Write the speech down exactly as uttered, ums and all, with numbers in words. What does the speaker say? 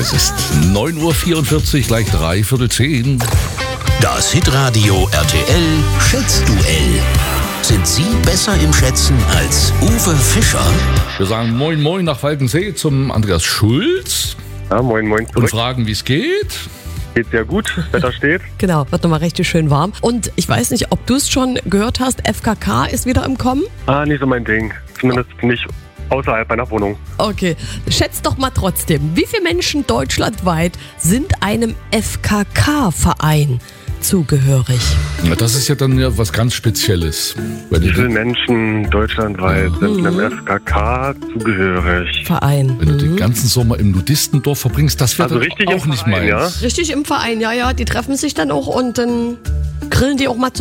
Es ist neun Uhr vierundvierzig, gleich drei Viertel zehn. Das Hitradio R T L Schätzduell. Sind Sie besser im Schätzen als Uwe Fischer? Wir sagen Moin Moin nach Falkensee zum Andreas Schulz Ja, moin, moin zurück. und fragen, wie es geht. Geht sehr gut, Wetter steht. Genau, wird nochmal richtig schön warm. Und ich weiß nicht, ob du es schon gehört hast, F K K ist wieder im Kommen. Ah, nicht so mein Ding. Zumindest nicht außerhalb meiner Wohnung. Okay, schätzt doch mal trotzdem, wie viele Menschen deutschlandweit sind einem F K K-Verein zugehörig? Ja, das ist ja dann ja was ganz Spezielles. Wenn Wie du, viele Menschen deutschlandweit sind einem F K K zugehörig? Verein. wenn du den Mhm. ganzen Sommer im Nudistendorf verbringst, das wäre Also dann richtig auch im nicht Verein, meins. ja? Richtig im Verein, ja, ja. Die treffen sich dann auch und dann grillen die auch mal